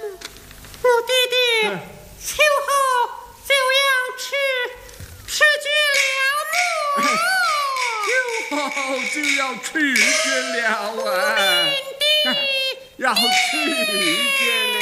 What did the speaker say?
我弟弟秋后就要吃绝了秋后就要吃绝了啊！ 弟弟要吃绝了。